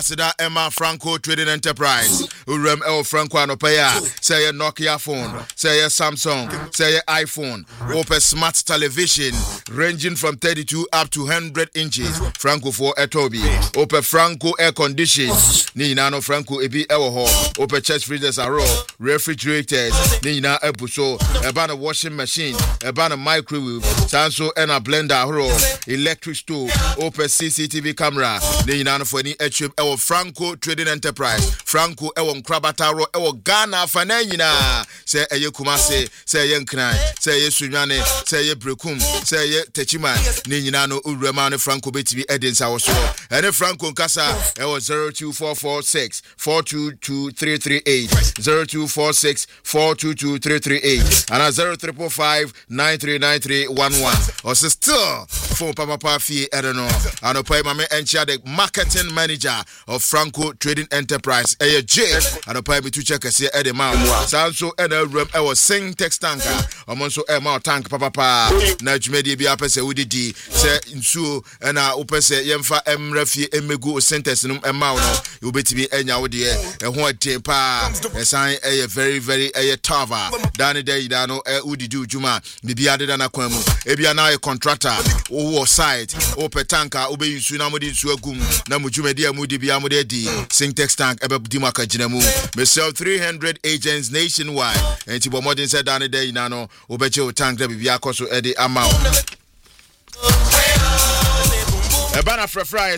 Sida Emma Franco Trading Enterprise. Urem El Franco Anopaya. Say a Nokia phone. Say a Samsung. Say a iPhone. Open smart television ranging from 32 up to 100 inches. Franco for Etobi. Open Franco air condition. Ni nano Franco ebi ewo ho. Open chest freezers are raw. Refrigerators. Ni na ebuso. Ebana washing machine. Ebana microwave. Sanso and a blender raw. Electric stove. Open CCTV camera. Ni nano for any HM Franco Trading Enterprise. Franco ewo Nkrabataro ewo Ghana fananyina. Say eye Kumase, say eye Nkran, say eye Sunyane, say eye Brekum, say eye Techiman. Ni nyina no urema ne Franco betimi edinsa wo so. Ene Franco nkasa ewo 02446 422338 0246 422338 and 0355 939311. Or still phone papa fie edeno. Anopai mame enchia the marketing manager of Franco Trading Enterprise. Eye J anopai bitu check ese edema. Sanso ena room ewo sing text tanker. Omonso ema tank papa na dwumedi bia pese wodidi se nsuo ena opese yemfa emrafie emegu sentence num ema no yobetimi enya wode ho aden pa esan eye very eye tava dane dey dano udidi ujuma bibia de na kwamu ebia na contractor wo site ope tanker obeyisu na modi nsuo agum na mujumedi amudi bia modi di Syntex tank ebe di maka jinamu me sell 300 agents nationwide enti bo modern said dane dey na no obeche tank da bibia koso edi amount. Ebana Frefry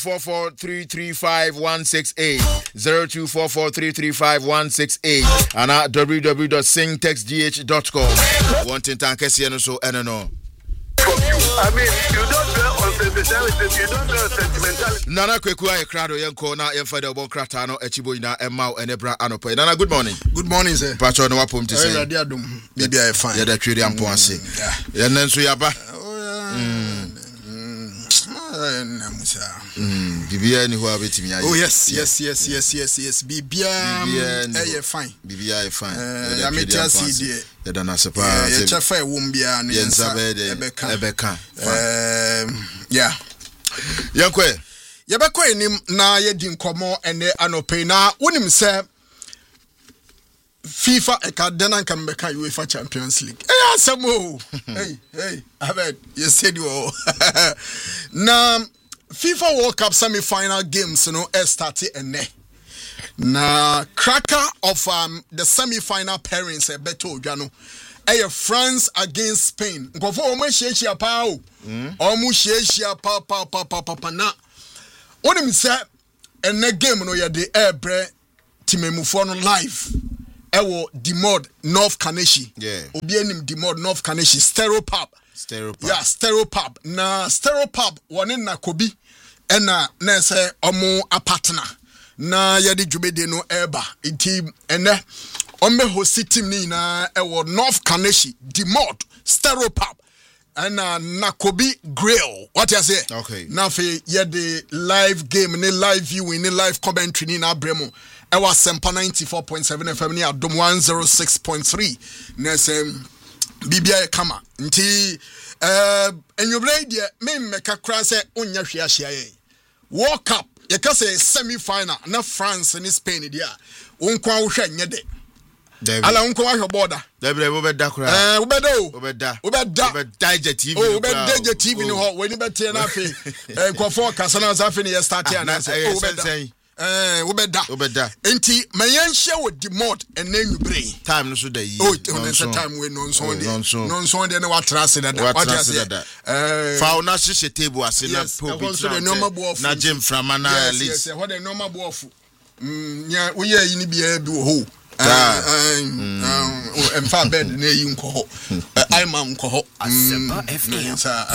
0244335168 0244335168 and at www.syntexgh.com. One thing tank no so no. I mean, you don't dwell on sentimentality, you don't dwell sentimentality. Nana Kwekua Krado Yanko na Yemfada Bokratano Echibo ina Emma Enebra Anope. Nana, good morning. Good morning, sir. Pacho no wapum to say. Maybe I fine. Yeah, the trade ampoansi. Yeah, Nensu Yaba. Bibia ni ho betimi aye. Oh yes. Bibia fine. Bibia fine. Ya metia CD. Ya dana sepa. Ya chafa ewumbia no yensa ebeka. Yeah. Yankwe. Yebekwa enim na yedi nkomo ene anope na wonim se FIFA ekadena nkambeka UEFA Champions League. Asemo. Hey, Ahmed, you said you. Na FIFA World Cup semi-final games started ene. Na cracker of the semi-final pairings beto odwano. France against Spain. Nkofo omo hyehyia pa o. Omo hyehyia pa na. Onim se ene game no ye de airbre timemufo no live. Ewo Demod North Kaneshi. Yeah. Obi enim Demod North Kaneshi Stereopub. Yeah, Stereopub. Na Stereopub one na Kobi ena na se omo a partner. Na yedi dwumede no eba. Iti ene ome host team ni na ewo North Kaneshi Demod Stereopub. Ena na Kobi Grill. What you say? Okay. Na fe yedi live game ni live viewing ni live commentary ni na bremo. Ewa Sempa 94.7 FM ni Adom 106.3 Nesem Bibia Kama Nti Enyobre die me meka kra se onya hwehia ye World Cup ye ka say semi final na France ni Spain dia wonkwa wo hwa nyede ala wonkwa hwa border Debre wo beda kra Ubeda TV Ubeda TV ni ho weni betie na afi nkofo kasa na afi ni start ya na say Ubeda. Enti mayenhye wo Demod enenwubre. Time no so da yi. Oh, time we no so de na watrase da. What you say? Fa na hye table ase na pulpit na Jim Frama na list. Yes, what the normal bofu. Nya wo ye yi ni bia bi wo ho. Emfa bed na yi nko ho. Aima nko ho. Asempa FM.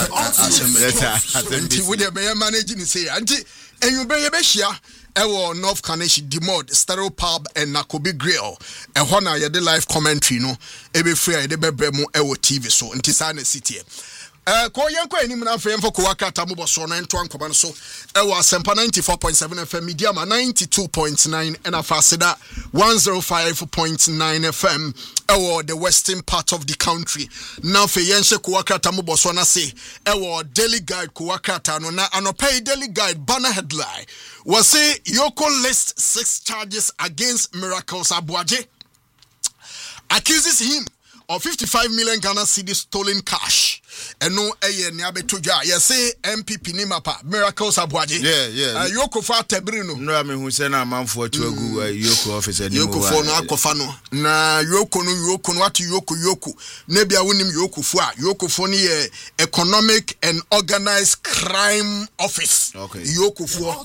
Enti wo de be manage ni say. Enti enwubre ye be hia Ewo North Kaneshi Demod Stereopub and Nakobi Grill. And when I had the live commentary, no, ebe free de bebremu ewo TV so. Ntisa na city. Ko yanko enim na fem for Kuwaka Tamubo so na ento ankoba so. Ewo Sempa 94.7 FM Media ma 92.9 and Afasida 105.9 FM. Ewo the western part of the country. Now fe yense Kuwaka Tamubo so na say. Ewo Daily Guide Kuwaka no na anope Daily Guide banner headline. was say Yoko lists 6 charges against Miracles Abuaje, accuses him of 55 million Ghana cedis stolen cash. And no Niabetoja, you say MPP Nimapa, Miracles Abuaje. Yeah. Yoko for Tebrino. No, I mean, who sent a man for to go Yoko office and Yoko for no Akofano. Na Yoko no what Yoko. Nebia winim Yoko for Yoko for economic and organized crime office. Okay. Yoko for.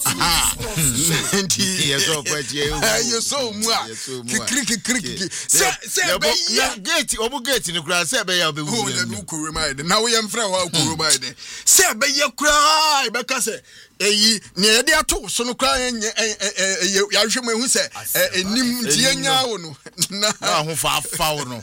Yes, so moi. Gate, Obugate in the grass, now we am friend who could buy there. Say, be your cry, because near the two, so no crying. Yashima who said, Nim who foul.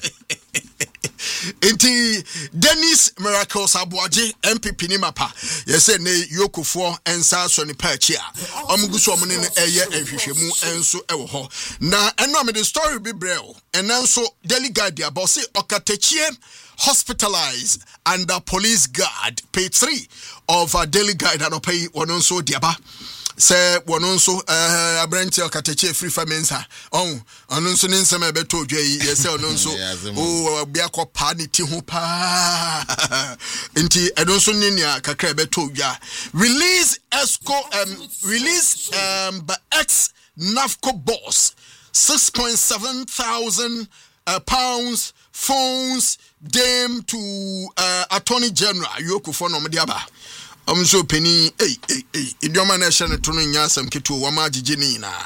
Inti Dennis Miracles Abuaje MPP Nimapa. Yes, ne Yoko for and Sasoni Pachia. Omuguso Munin Eye and Fishemu and so ewo. Na and the story be brel. And also Delegate Bossy Okatechie hospitalized under police guard. Page 3 of Delegate and pay one also diaba. Say one also Abrenti Okateche free for mensa. Oh, anunso ninsema beto dwe yese onunso oh biako pa ni ti ho pa. Inti edonso ninia kakra beto dwa. Release by ex NAFCO boss 6.7 thousand pounds phones them to Attorney General Yoko for no mediaba. So penny idioma na shane to no nyasam ketu wa majiji na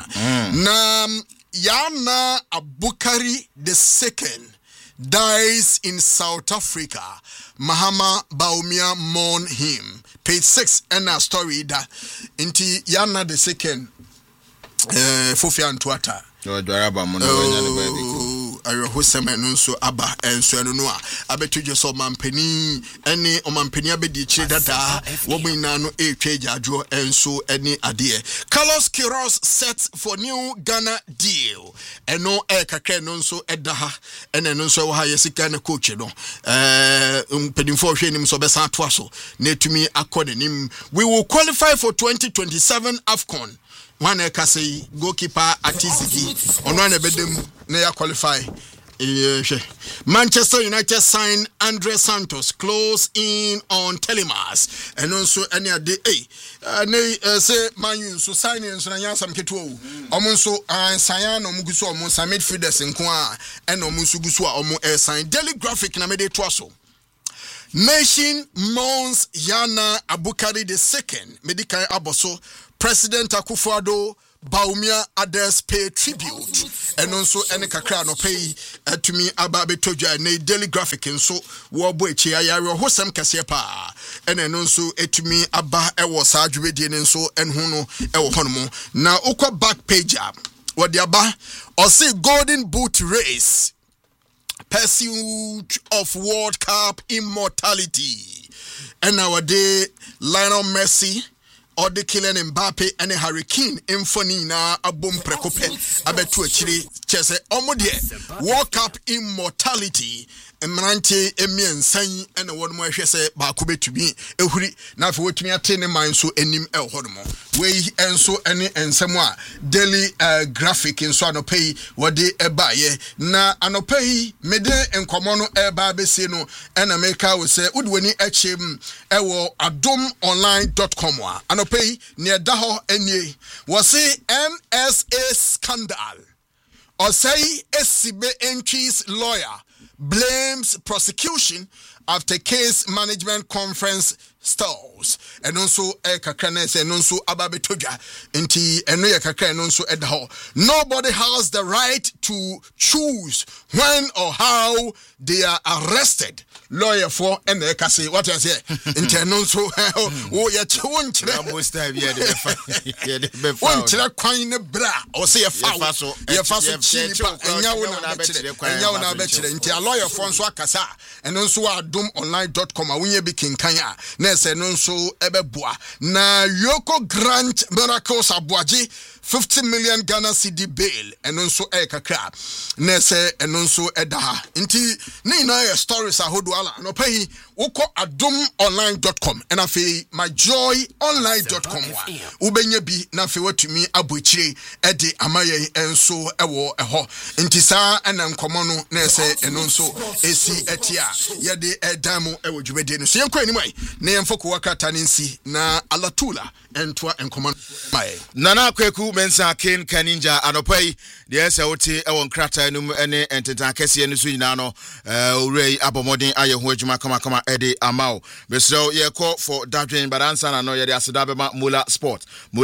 Yana Abukari II dies in South Africa. Mahama Baumia mourn him. Page 6 and a story that inti Yana II Fofi Antuata Ayahosema nso aba enso eno no a abetuje so mampani ene omampani abedi chire dada wo bina no etwa adwo enso ene ade Carlos Queiroz set for new Ghana deal eno kakra no nso edaha ene no nso wo ha yesika na coach no mpedimfo hwe nim so besa to aso na etumi akọ nim. We will qualify for 2027 AFCON. One say goalkeeper Atizigi on one bedem na qualify. Manchester United sign Andre Santos close in on Telemas and also any day say Man U so signing so na some keto omonso sign no muguso omonsa midfielders nko a and omonso guso a omo sign Daily Graphic na me dey to aso. Nation mourns Yana Abukari II medical aboso. President Akufo-Addo Baumia others pay tribute and also any kakra no pay to me about betoja na Daily Graphic nso wo bo echi ayare hosem kase pa and also etumi aba ewo sa adwedie nso enhu no ewo hono na ukwa back page what the aba or say golden boot race pursuit of World Cup immortality and our day Lionel Messi or the Kylian Mbappe and a Hurricane Infoni na abom prekope abetu achiri chese omodie World Cup immortality emrante emien san and one more hwese ba ko betumi ehuri na fe wotumi ate ne man so enim ehormo we enso ene ensem a Daily Graphic nso anopai wode ebaye na anopai mede enkomo no eba bese no ena meka we se udwani echem ewo adomonline.com a anopai ne da ho enie wo se NSA scandal or say SCB Entries lawyer blames prosecution after case management conference stalls and also kakane say no so ababetoja nti eno ye kakane no so edaho. Nobody has the right to choose when or how they are arrested. Lawyer for and they can say what I say nti no so oh ya chewon kire most time ye de be won kire kwan ne bra o say ye fa so chini pa enya wona be kire nti a lawyer for nso akasa eno nso adomonline.com a wonye bi kinkan a na nese no nso ebeboa na Yoko Grant Miracles Abuaji 50 million Ghana cedi bail eno nso kakra nese eno nso edaha nti ni na stories ahodo ala no pay uko adumonline.com and afi myjoyonline.com ubenye bi na afi watumi abochire ede amaye enso ewo eho nti saa ena nkomo no nese eno nso esi etia yede edamu ewo dwumede no so yenkwa animai na yemfoko wakata nsi na alatula entwa enkomo mai nana kweku mensa ken kaninja anopai de ese wote ewo nkrata num ene ententa kese ene so nyina no urei abomodin ayeho adwuma kama ede amao besro ye call for dadwen baransa na no ye de aseda bema Mula Sports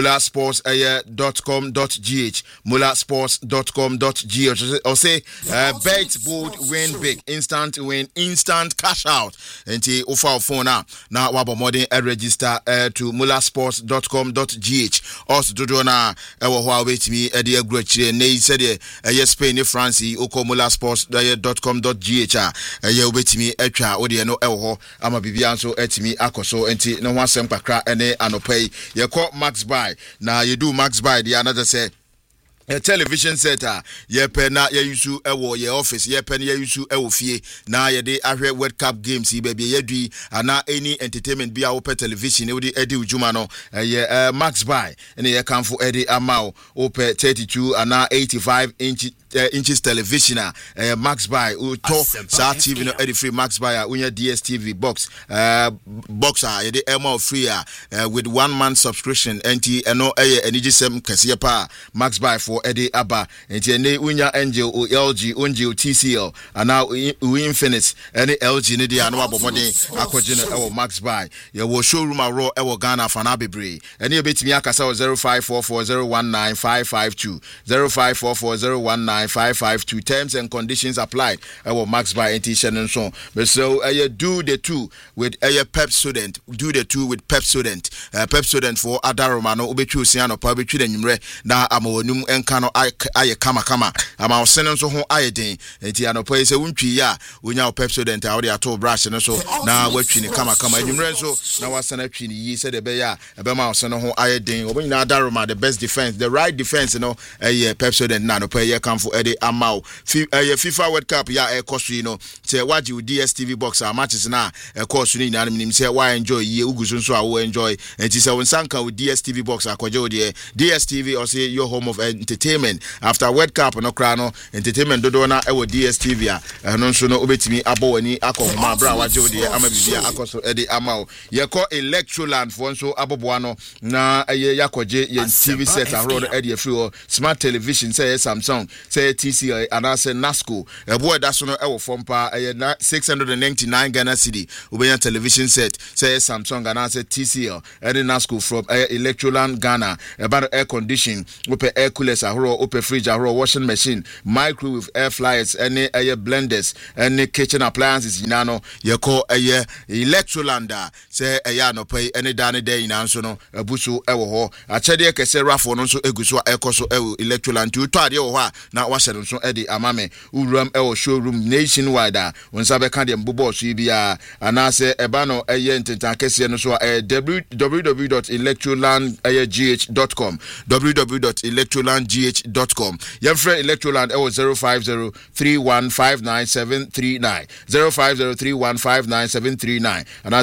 mulasports.com.gh mulasports.com.gh or say bet bold win big instant win instant cash out enti ofa phone na wabomodin register to mulasports.com.gh also dodo na ewo ho awetimi ede agru akire nei said Spain France oko mulasports.com.gh ye obetimi atwa ode no ewo ho ama bibia nso etimi akoso enti no ho asem kakra ene anopai ye call Max Buy na you do Max Buy the another say a television set ye pe na ye yusu ewo ye office ye pe na ye yusu ewo fie na ye de ahwe World Cup games ye baby ye dui ana any entertainment bi a wo pe television e wo de edi ujuma no ye Max Buy ene ye kanfo edi amao wo pe 32 ana 85 inches television Max Buy to sa TV no edi free Max Buy unya DSTV box boxer ye de amao free with 1 month subscription enti eno enigisem kese pa Max Buy for Eddie Abba and ne unya Angel o LG Unji TCL and now Infinix any LG ne dia no abomode akogene e Max Buy ye wo showroom aro e wo Ghana fanabebre ene betimi akasa 0544019552 0544019552 terms and conditions applied e wo Max Buy enti so so do the two with Pepsodent do the two with Pepsodent Pepsodent for adaroma no obetwi osiano pa obetwi danwumre na amawonum enkano aye kama ama osene nso ho aye den enti anopo se wuntwi ya wonya Pepsodent a wo de ato brush no so na watwi ni kama anwumre nso na wasana twi ni yi se de be ya ebe ma osene ho aye den obanyina adaroma the best defense the right defense no Pepsodent na anopo ye kamfo ede amao FIFA World Cup ya ekosu no se waji DSTV box a matches na ekosu ni na nim se wa enjoy ye ugusu nso a wo enjoy enti se wonsanka with DSTV box akoje wo de DSTV or say your home of entertainment after World Cup no kra no entertainment dodo na ewo DSTV a no nso no obetimi abowani akoma bra waje wo de ama bibia akoso ede amao ye call Electroland for nso aboboa no na yakoje ye TV set ahro ede free smart television say Samsung say TCL and say Nasco ebo da so no ewo fompa 699 Ghana cedi obenya television set say Samsung and say TCL and Nasco from Electroland Ghana about air condition open air coolers ahoro open fridge ahoro washing machine microwave air fryers any air blenders any kitchen appliances inano ye call Electrolanda say no pay any dane day inanso no abuso ewo ho achede kese rafo no so eguso ekoso Electroland to ade wo ho na wahye no so ede amame uram ewo showroom nationwide wonsa be kan de mbobo so bia anase eba no ententan kese no so www.electrolandgh.com www.electrolandgh.com Yemfre Electroland 05031597939 05031597939 and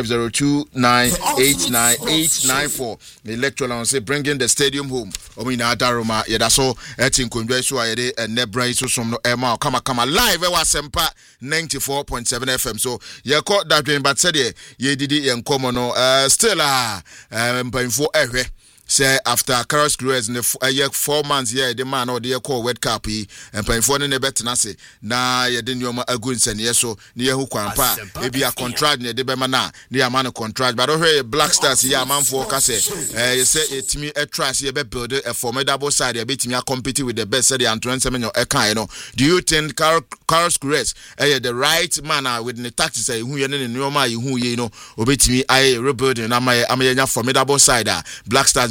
05029898994 Electroland say bringing the stadium home omina daroma yeda so etin kondwa so ayede enebra so som no ema kama live e wasempa 94.7 FM so ye call that when but said ye didi ye nkomo no still mpanfo ehwe say after Carlos Cruz in the year 4 months yeah the man or the call World Cup and paying for the better say na ye den yoma agunsen yeso ne hu kwampa e bia contract ne de be mana ne ya man contract but ohwe Black Stars ya manfo ka say you say etimi trust ye be build a formidable side ye betimi compete with the best say Antoine Semenyo e kan no do you think Carlos Cruz the right man with the tactics hu ye ne nyoma ye hu ye no obetimi rebuild na am ye formidable side Black Stars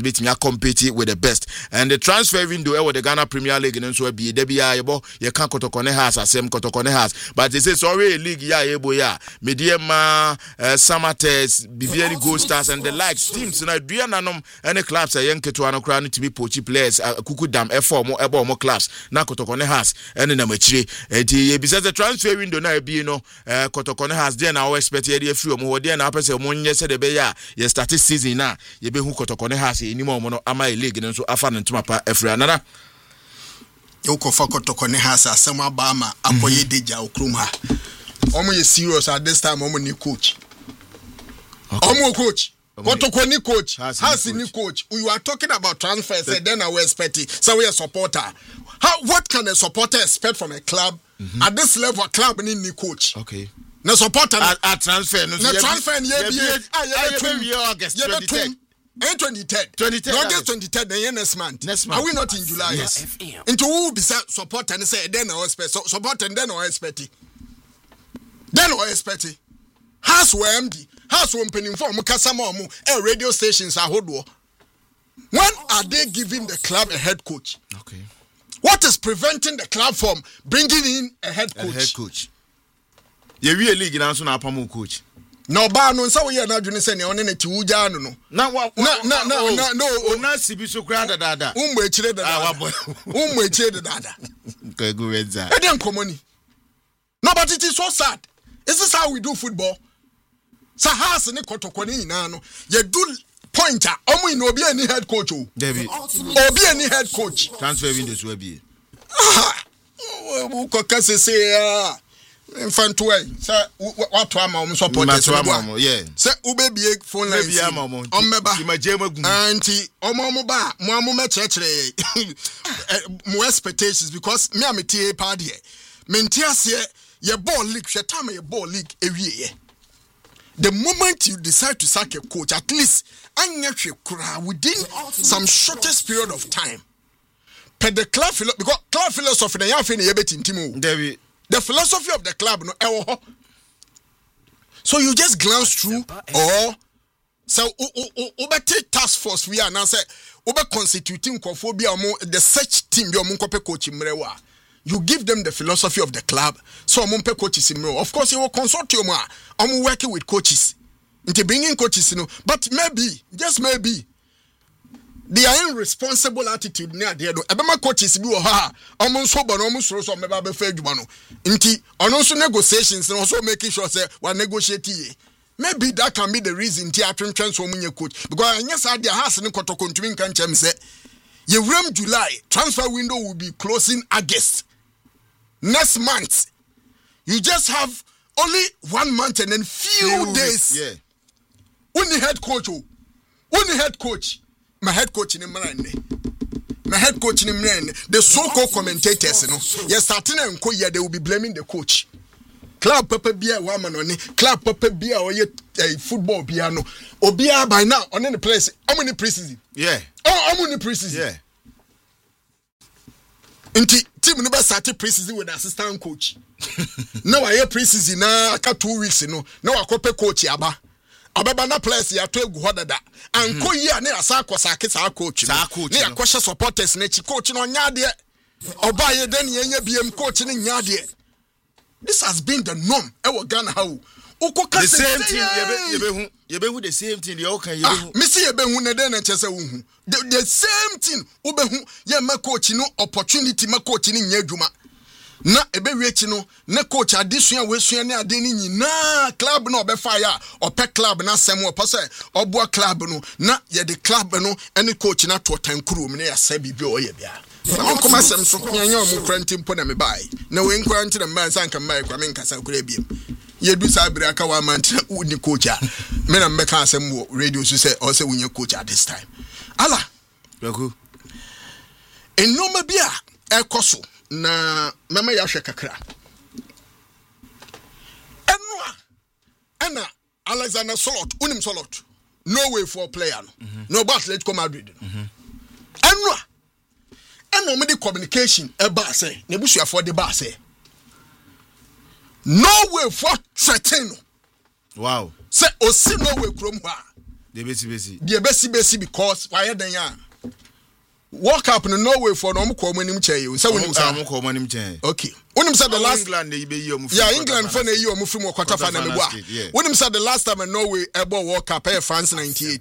bit me compete with the best. And the transfer window the Ghana Premier League and so be debia yebo ye kan Kotokone has asem Kotokone has. But they say sorry league ya ebo ya Mediema Samates Bibiani Gold Stars and the likes teams na dua nanom any clubs a yenketo ano kra no to be pochi players kuku dam e4 mo ebo mo clubs na Kotokone has and na machire enti ye bisa the transfer window na be no Kotokone has there na we expect ye free mo there na pese mo nye se de be ya ye start season na ye be hu Kotokone has ni mo no ama league no so afa no ntuma pa afri anara Yokofa Kotokone has asem abama akoye deja okrum ha. Omo ye serious at this time omo ni coach. Omo coach. Kotokone coach. Has ni coach. You are talking about transfers then I will expect it. So we a supporter. What can a supporter expect from a club at this level? A club need ni coach. Okay. Na supporter at transfer no transfer ye August 2010. 2010. August 2010 the next month. Are we not in July? Yes. Into who be support and say then I expect support and then I expect it. Then I expect it. House MD, house opening for Mukasama radio stations are hold. When are they giving the club a head coach? Okay. What is preventing the club from bringing in a head coach? A head coach. You really league now so na pamu coach. No ba no nsa wo ye na adwene se ne one na ti wuja no na no na sibi so kra dada umbo echire dada okay go wenza e den komoni. No, but it is so sad. Is this how we do football? Sahas ne Kotokone ina no ye do pointer omo ina obi ani head coach o David obi ani head coach transfer window so abi ko kase se Infantway, sir, what am supporters? Yeah, sir, Ubebie phone line. Auntie, Omoba, Mamma Church, more expectations because me am a TA party. Mentias ye ball league, Shatama, your ball league every year. The moment you decide to sack a coach, at least within some shortest period of time. Per the club because club philosophy, they have in Timu. David. The philosophy of the club, no. So you just glance through, or so over take task force we are now say over constituting the search team your munkope coach mrewa. You give them the philosophy of the club, so munpe coaches in Of course, you will consult you more. I'm working with coaches, into bringing coaches, but maybe, just maybe. They are irresponsible attitude near there. Ebema coaches bi wo ha almost so but almost so meba be fa adwuma no nti ono so negotiations and also making sure say we negotiate ye. Maybe that can be the reason ti atwentwen so munye coach because anya sa dia house ne Kotoko ntumi nka nchem say ye wrem July transfer window will be closing August next month. You just have only 1 month and then few days. Yeah. Only head coach. My head coach in Mrande. The so-called commentators, you're starting and they will be blaming the coach. Club Papa Bia woman on it, Club Papa Bia or a football piano. Or Bia by now on any place. How many preseason? Yeah. Oh, how many preseason? Yeah. Team never started preseason with assistant coach. Now I hear preseason now 2 weeks, Now I copy coach Yaba. Ababa na players ya to egu hodada anko yi a ne asa akosake sa coach ne yakoshe supporters na chi coach no nya de oba ye den yenya biem coach ne nya de. This has been the norm e wo Ghana how ukoka the same thing ye be hu the same thing you can you me see ye be hu ne den na chese wo hu the same thing wo be hu ye ma coach no opportunity ma coach ne nya adwuma na ebe wiechi no ne coach adesua wesua ne ade ni nyina club na obefa ya ope club na sem opose oboa club no na ye the club no ene coach na to tankuru me na ya sa bibi o ye bia na koma sem so nyanya o mu kranti mpo na me bai na we nkranti na man sanka mai kwa me nkasa kura biem ye du sa bere aka wa man uni coach a me na mbeka asem wo radio so say o say wunya coach at this time ala Loku enoma bia ekoso na mama ya hwe kakra enwa Alexander Solot unim Solot no way for player no but Atletico Madrid enwa me the communication e ba say na busuafo de ba say no way for threaten. Wow. Say o si no way krom ha The besi. The besi because why then ya. World Cup no Norway for no ko mo nim che you. Say we nim say mo ko mo nim che. Okay. Wonim say the last England dey be yi omu. Yeah, England for na yi omu from quarter final me boa. Wonim say the last time Norway ever World Cup France 98.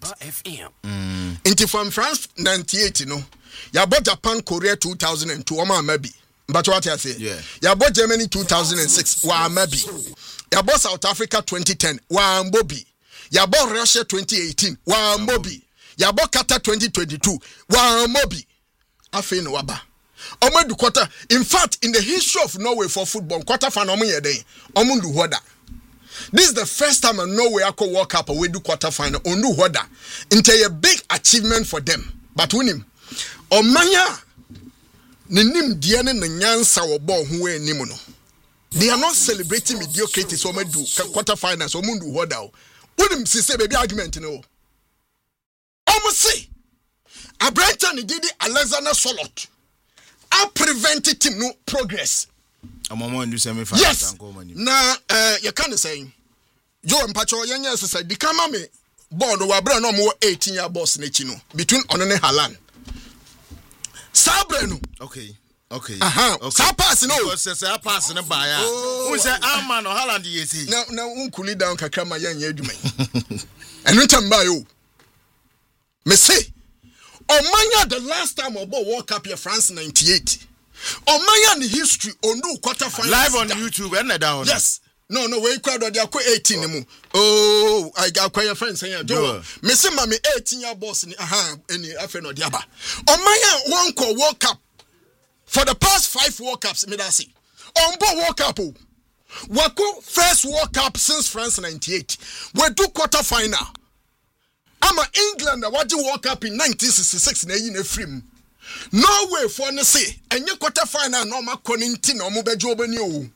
Into from France 98 no. Ya bought Japan Korea 2002 o ma maybe. But what I say? Yeah. Ya bought Germany 2006 wa maybe. Ya bought South Africa 2010 wa mbobi. Ya bought Russia 2018 wa mbobi. Ya bought Qatar 2022 wa mbobi. Afi no waba. Omo du quarter. In fact, in the history of Norway for football, quarter final omo yede. Omo du hoda. This is the first time Norway ako World Cup we do quarter final. Ondu hoda. Into a big achievement for them. But winim. Omanya Ninim diane na nyansa wo ball ho anim no. They are not celebrating mediocrity so do quarter finals so mundu hoda o. Wonim say baby argument no. Almost say Abranta ni didi Alexander Solot. I prevented him no progress. Amomo ndu semi final yes. Na you can say Joe Mpacho yenya say di kama me ball no wa bra no mo 18-year boss na chi no between Onene Haaland. Sabre no. Okay. Okay. Sa pass no. Because say pass no buy ya. Who say man no Haaland yesi. Na unkuli down kakra ma yanya adwuma. Enu tamba yo. Me say Omanya the last time obo World Cup here France 98. Omanya the history ondu quarter final live on YouTube and down. Yes. No, we crowd they are 18 mu. Oh, I got quite friends here. Joe. Me say mama 18-year boss ni any afa no diaba. Omanya one call World Cup. For the past 5 World Cups me da say. Ombo World Cup. Wako first World Cup since France 98. We do quarter final. Ama England that what World Cup in 1966 na yi na free. Norway for no say enye quarter final no ma koninti na omo bejo obani o.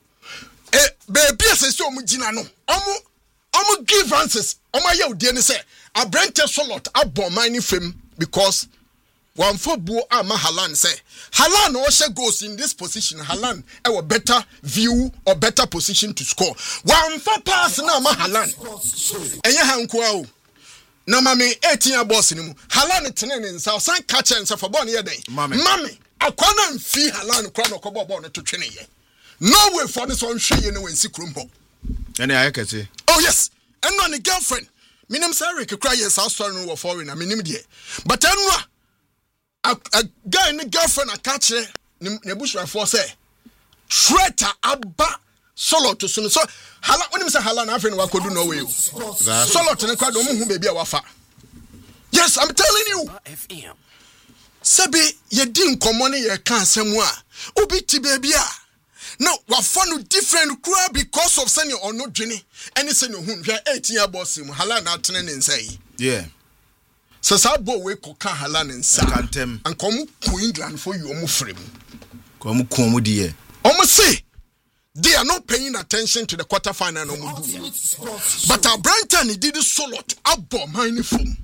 Baby says so mugina no. Omo give answers. Omo ye odie ni say Abrante Solot abon mine fam because one for buo ama Haaland say Haaland o she goes in this position Haaland a better view or better position to score. One for pass na ama Haaland. Enye hanko o. Na mami 18-year boss ni mu. Haaland tene ne nsa san catch and for ball ye den. Mami akwana mfi Haaland kwa no kobo ball no to twene ye. No way for this one shey no wensi krumbo. Any ayekete. Oh yes. And no girlfriend. Minim say cry yes our story no foreign na minim de. But enwa a guy ni girlfriend a catch ne bushra say Traitor abba Solo to so Haaland when him say Haaland afre no wakodu no way. Solo to ne kwado mo hu baby a wafa. Yes, I'm telling you. Sabi ye di nkomo ne ye kan asem a obi ti baby a no wafa no different crowd because of senior or no dwene any senior hu hwe 18-year boss mu Haaland atene ne nsai. Yeah. So sabo we ko kan Haaland nsa kantem ankom ku England for you omo frem. Ko mo ku omo die. Omo say they are not paying attention to the quarter final no more. But Abranta did Solot abo mine phone.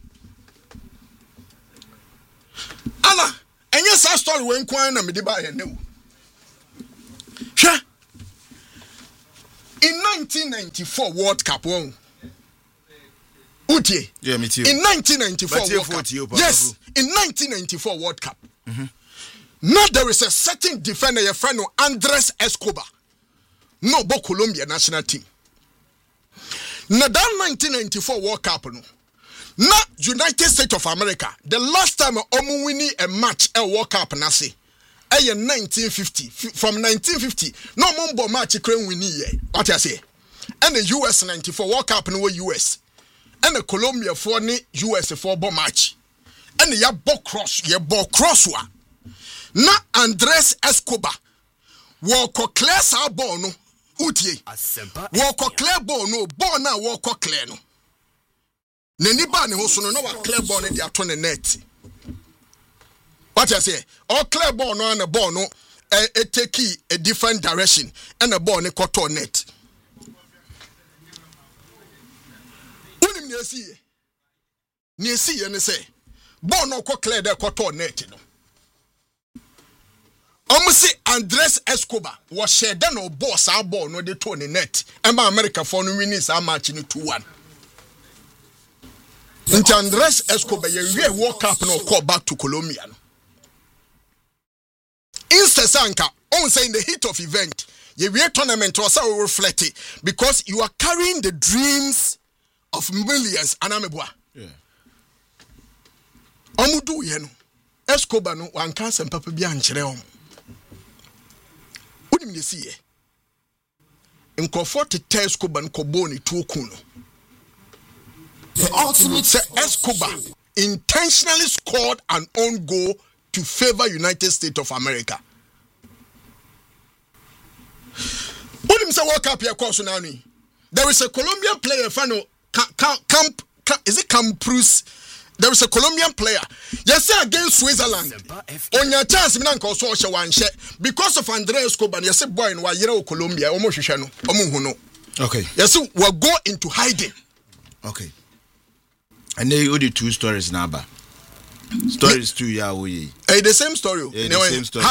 Ala, and yes, I story when Kwan na me de buy no. In 1994 World Cup won. Utie. Yeah, me too. In 1994 World Cup. Yes, in 1994 World Cup. Now there is a certain defender, your friend Andres Escobar. No, but Colombia national team. Now that 1994 World Cup, no. Now United States of America, the last time Omu winning a match a World Cup nasi, 1950. From 1950, no more match crane winning ye. What I say? And the US 94 World Cup no US, and the Colombia for the US for bomb match, and the ya ball cross wa. Now Andres Escobar, walk clear sa ball no. Utie. Walk clear ball no ball na walk clear no. Neni ba ne ho so no clear ball ne dia to ne net. What I say? All clear ball no and the ball no it take a different direction and the ball ne koto net. Unim ne see. Ne see ne say ball no clear there koto net no. Almost Andres Escobar was shared no boss our ball no de to ne net. Emma America for no winnings our match in 2-1. Nti Andres Escobar ye World Cup no call back to Colombia. Instead sanka on say in the heat of event ye tournament was so reflect it because you are carrying the dreams of millions anamebwa. Yeah. Omudu ye no Escobar no wanka sem papa bia nkyere om. Unim ye see ye. Nkofo te Escobar ko boni tuoku no. The ultimate Escobar intentionally scored an own goal to favor United States of America. What him say World Cup here course now? There is a Colombian player, is it Campus? There is a Colombian player. Yes, sir, against Switzerland. On your chance, because of Andres Escobar, yes, boy, in Wayero, Colombia, almost Omuhuno. Okay. Yes, we'll go into hiding. Okay. And they the two stories now, but stories too, yeah, the same story. Yeah, the same story.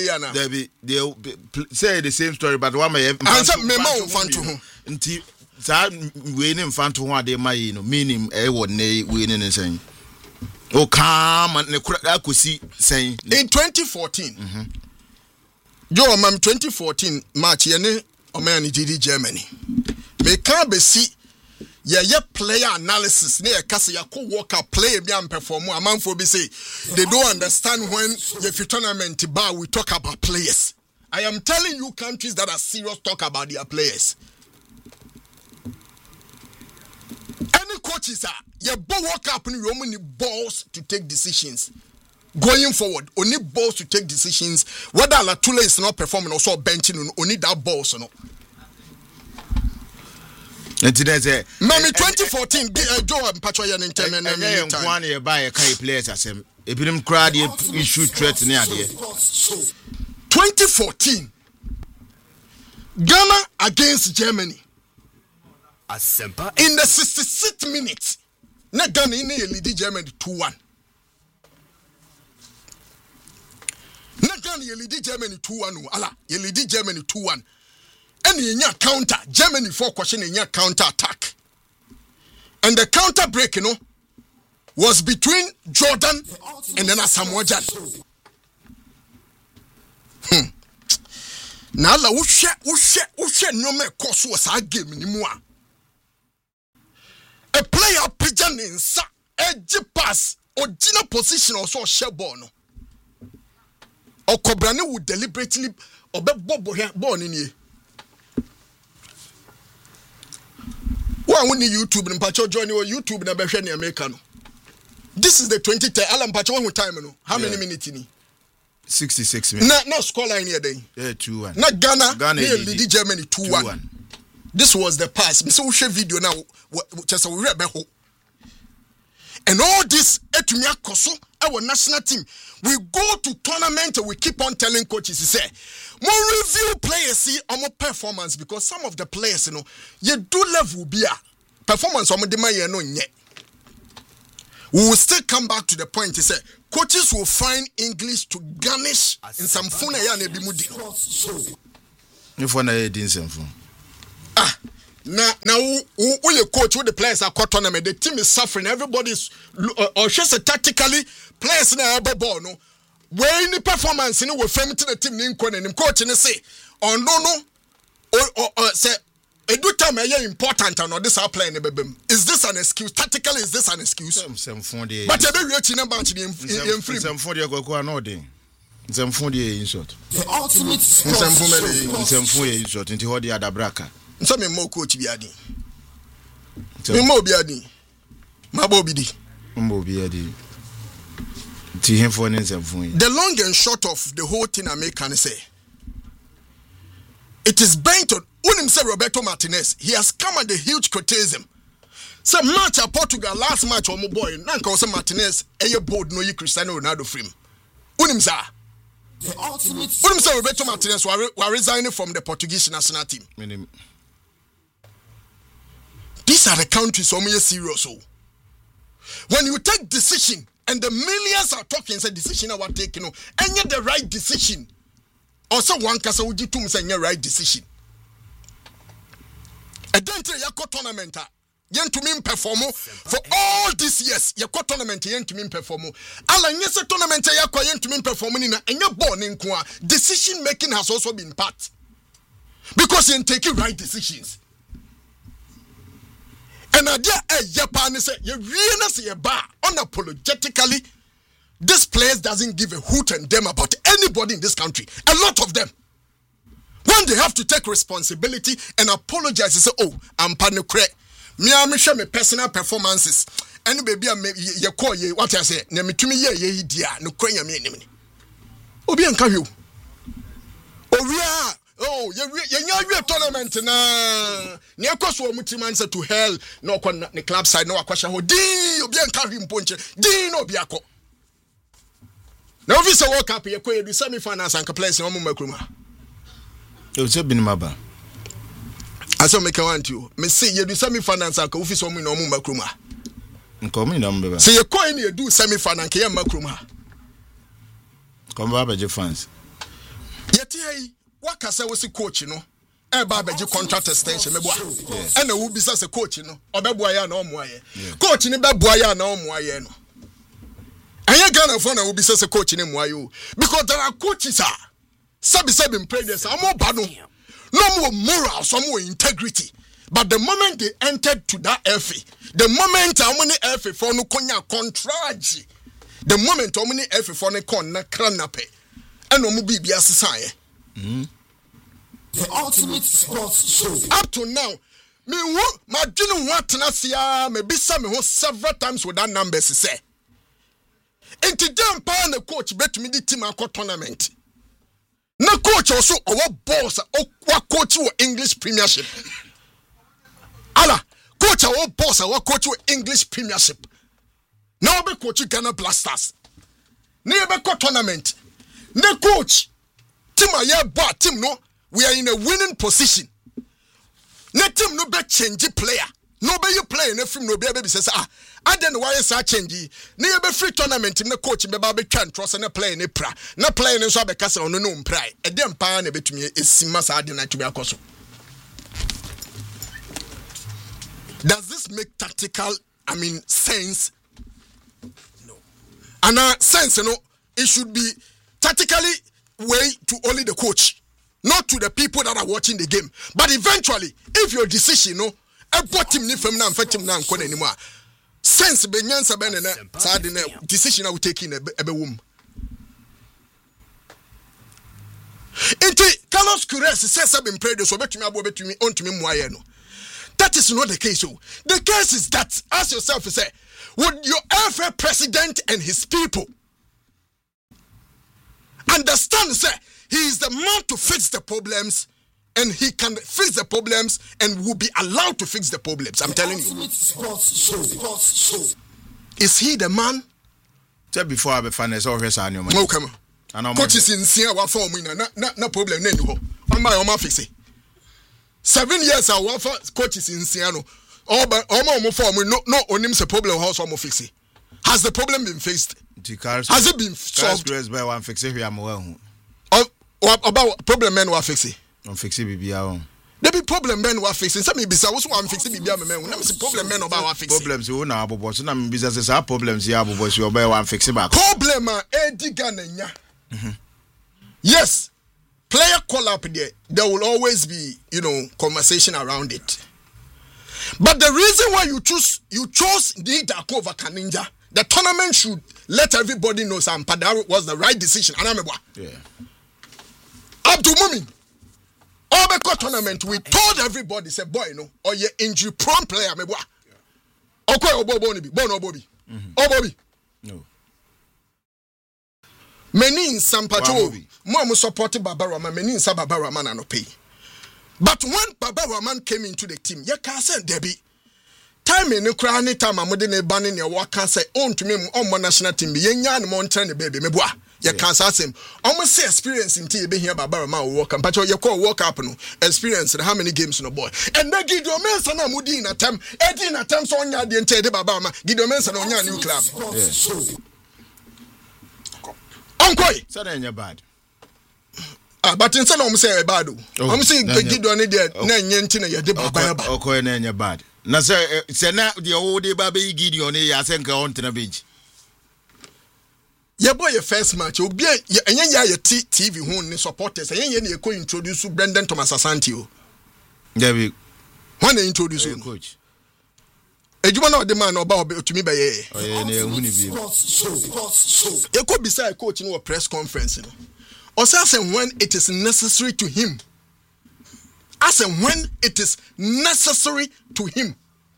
They say the same story, but one may have. Answer me more fun to him. Until that winning fun to one day, my meaning a one day winning and saying, oh, come and I could see saying in 2014. Joe, ma'am, 2014 March, yene Omani GD Germany. Me can't be see. Yeah, player analysis. Near Casa Yako Walker play and perform. A man for be say they don't understand when the tournament bar we talk about players. I am telling you, countries that are serious talk about their players. Any coaches are World Cup you only need balls to take decisions. Going forward, only balls to take decisions. Whether Latula is not performing or so benching, only that balls or not. And today, Mami 2014, Joe and Patroyan in 10 and one year by a Kai players as him. If him crowd, issue threats near there. 2014, Ghana against Germany. In the 66th minute, not Ghana in the lead Germany 2-1. Not Ghana lead Germany 2-1. Allah, you lead Germany 2-1. And in your counter, Germany for question in your counter attack. And the counter break, was between Jordan and then Samoa Gyan. Now la ushe no me koso was a game ni mua. A player pigeon in sa edge pass or dinner position or so shebono. Or Kobrani would deliberately or bobo here born in ye. When YouTube and Pacho join your YouTube and Bashani American. This is the 2010 Alan Pacho one time. How many minutes in 66 minutes. No scoreline here day. Yeah, 2-1. Not Ghana lead Germany 2-1. This was the pass. Me so share video now. Just we read beho. And all this etumia koso our national team. We go to tournament and we keep on telling coaches say more review players see on more performance because some of the players you do level be a performance on the man no yet. We will still come back to the point to say coaches will find English to garnish in some phone ya ne bi mudi. If one didn't some phone. Now who you coach with the players are caught tournament, the team is suffering, everybody's or just tactically players na ball no. Where in the performance we frame to the team in coach and say or no or say a do time important and this are playing is this an excuse? Tactically is this an excuse? But you be reaching about in free. Some 40 go no day. Some 40 in short. The ultimate some in short into what the other braka. Some more coach biadi. Me more biadi. Mabobidi. Mbobiadi. The long and short of the whole thing I can say, it is bent on himself. Roberto Martinez, he has come under huge criticism. Some match at Portugal, last match on my boy, Nanka was Martinez, a board no you Cristiano Ronaldo film. Unimza. Unimza Roberto Martinez were resigning from the Portuguese national team. These are the countries who are serious. When you take decision, and the millions are talking, say decision I want taking, and yet the right decision. Also, one casa would you say right decision. A dental yako tournament, yentumi perform for all these years. Ye ko tournament yentumi perform. Ala nyese tournament yakwa yentumi perform ni na enye ball ni nko a. Decision making has also been part. Because you take right decisions. And idea Japan say you really say unapologetically. This place doesn't give a hoot and damn about anybody in this country. A lot of them. When they have to take responsibility and apologize, they say, "Oh, I'm panukre. Me am share my personal performances. Any baby you call ye what I say. Ne me to me ye dia no kwanya me ni. Obi anka hwe. Oh, you tournament na ne akoso omutiman say to hell no kwa ne club side no akwasha ho din obi anka hwe mponche din no obi akọ. Now if it's a World Cup you ko you semi-finals and place no mo makruma. You say bin maba. Aso make want you. Me say you do semi-finals and office no mo makruma. Nko me no mbeba. Say you ko any you do semi-final ke ya makruma. Come ba beje fans. Yeti ai waka say we see coach no e ba beje contract extension me boa e na wo bisa say coach no obeboa ya na omoaye coach ni beboa ya na omoaye no anya Ghana for na wo bisa say coach ni moaye because there are coaches sabi players am ba no more moral, some more integrity, but the moment they entered to that FA, the moment how many FA for no konya contract, the moment how many FA for no kon na kranape and no mu bibia sesaye. The ultimate sports show. Up to now, me my didn't want to see me bisa me several times with that numbers say. And today I'm paying the coach bet me the team akọ tournament. Na coach also our boss our coach our English Premiership. Ala coach our boss our coach our English Premiership. Now be coach Ghana Blasters. Na be tournament. Na coach team aye boy team no we are in a winning position. Na team no be change player. No be you play na film no be say I don't know why you change. Na you be free tournament na coach be ba be twa trust na play na pra. Na play na so abeka ono no mprai. E dem pa na betumi esima sa ade na tumi akoso. Does this make tactical sense? No. And sense it should be tactically way to only the coach, not to the people that are watching the game. But eventually, if your decision team ni fam na mfa team na nko anymore. Sense be nyansa be na sa de na decision I will take in ebe wom. Enti Carlos Queiroz says been prayed so betumi abo betumi ontumi muaye no. That is not the case. The case is that, ask yourself, say, would your FA president and his people understand, say, he is the man to fix the problems, and he can fix the problems and will be allowed to fix the problems? I'm telling you. Is he the man? Tell before I be finance or his annual. No, come on. Coach is sincere, what for me? No problem. On my fix it. 7 years I want for coaches in Siano. No onim se problem house or fix it. Has the problem been fixed? Has it been solved? By one fix it, I'm well. About problem men who fix it. On fix it, be our own. There be problem men who fix it. Some be so one fix it, be a man. Never see problem men about fix it. Problems you know, but some businesses are problems. Yeah, but you obey one fix it back. Problem, Eddie. Yes. Player call up there will always be, conversation around it. But the reason why you chose Nida over Kaninja, the tournament should let everybody know Sampadaro was the right decision. Yeah. Up to Mumin. Obeko tournament, we told everybody, say, boy, or you injury prone player, meboa. Okay, Obobi, Bono Bobby. Obobi. No. Many in Sampacho, more supported Baba Rahman, many in Baba Rahman and pay. But when Baba Rahman came into the team, you can't say Debbie. Time in the crown, time I'm within a banning your work can say, own to me on my national team, be young mountain, baby, me boy. You can't ask him. Almost say experience in tea, be here Baba Rahman work and patch your call work up, experience how many games no boy. And they give your men son, Moody in a time, Eddie in a time, so on your the Baba, give your men son on your new club. Uncle, so bad. But instead of say bad, I'm saying Gideon there, Nanyantina, your debba. Okay, bad. Na say na the old day baby Gideon ya senka on tena bench. Ye boy your first match obi enye ya TV hu ni supporters enye na e introduce Brendan Thomas Asante o. David when they introduce coach. Ejuma na the man oba otumi be ye. Oh yeah, na ehunu bi. E ko beside coach no press conference no. Or say when it is necessary to him. As and when it is necessary to him.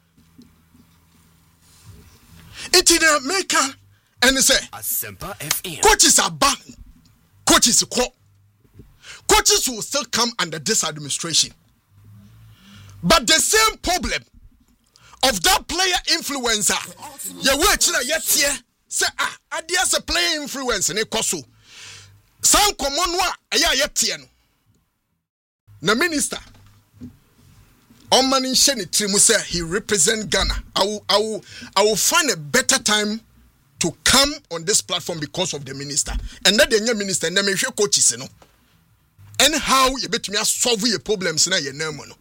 It in America and say coaches are bad. Coaches will still come under this administration. But the same problem of that player influencer, you watch yet here say adias a player influence ne koso. Some common wa yet here. The minister Omani Sheni Trimusa, he represent Ghana. I will find a better time to come on this platform because of the minister. And that the new minister and me coaches no. And how you bet me solve your problems na your name no.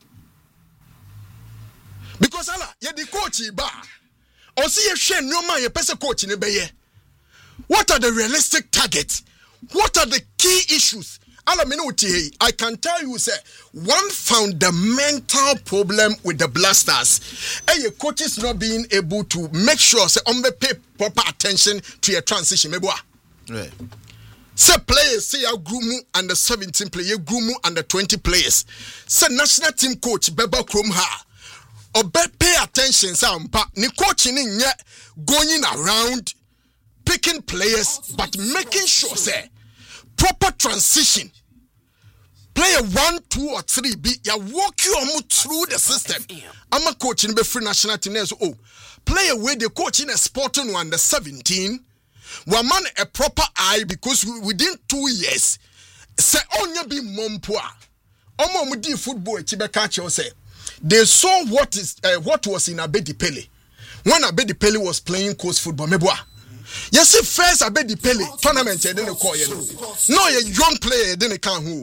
Because ala ye the coach ba. Or see ye share no man ye person coach ne be ye. What are the realistic targets? What are the key issues? I can tell you, sir, one fundamental problem with the Blasters, your coaches not being able to make sure, say, pay proper attention to your transition. Right. Say players, say your Grumu under 17 players, Grumu under 20 players. Say national team coach Beba Kromha, or pay attention, ni coaching in yet going around picking players, but making sure, say, proper transition. Player 1, 2, or 3 be ya walk you through the system. I'm a coach in the free national team. Oh, player where the coach in a sporting under 17. One man a proper eye because within 2 years, say only be mompoa. Omo mudi football chibekacho say they saw what was in Abedi Pele when Abedi Pele was playing coast football. Meboa. Yes, first Abedi Pele tournament didn't call you. No, a young player didn't come who.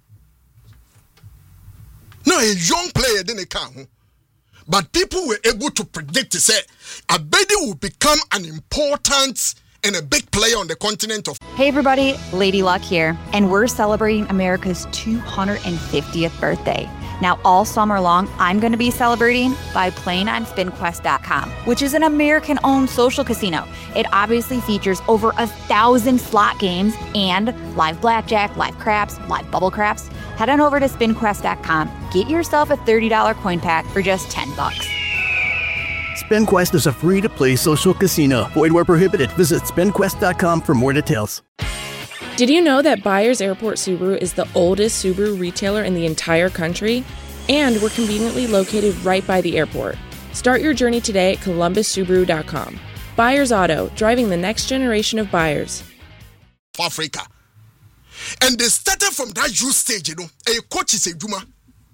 No, a young player didn't come. But people were able to predict to say Abedi will become an important and a big player on the continent of. Hey everybody, Lady Luck here, and we're celebrating America's 250th birthday. Now, all summer long, I'm going to be celebrating by playing on SpinQuest.com, which is an American-owned social casino. It obviously features over 1,000 slot games and live blackjack, live craps, live bubble craps. Head on over to SpinQuest.com. Get yourself a $30 coin pack for just $10. SpinQuest is a free-to-play social casino. Void where prohibited. Visit SpinQuest.com for more details. Did you know that Byers Airport Subaru is the oldest Subaru retailer in the entire country? And we're conveniently located right by the airport. Start your journey today at ColumbusSubaru.com. Byers Auto, driving the next generation of buyers. Africa. And they started from that youth stage, a coach is a Juma.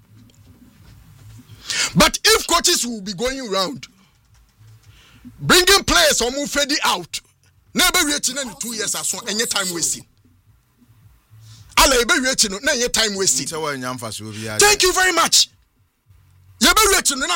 But if coaches will be going around, bringing players or move Fedi out, never reaching in 2 years or so, any time wasting. Time wasting. Thank you very much.